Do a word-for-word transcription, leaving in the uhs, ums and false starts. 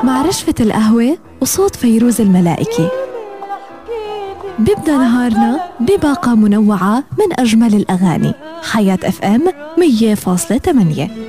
مع رشفة القهوة وصوت فيروز الملائكي. بيبدأ نهارنا بباقة منوعة من أجمل الأغاني. حياة اف ام مية فاصلة ثمانية.